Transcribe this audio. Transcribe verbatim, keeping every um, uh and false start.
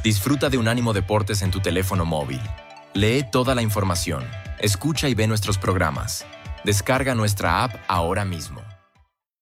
Disfruta de Unánimo Deportes en tu teléfono móvil. Lee toda la información, escucha y ve nuestros programas. Descarga nuestra app ahora mismo.